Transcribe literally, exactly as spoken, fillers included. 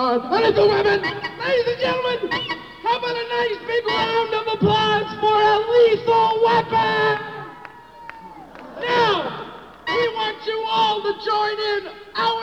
Ladies and women, ladies and gentlemen, how about a nice big round of applause for a lethal weapon? Now, we want you all to join in our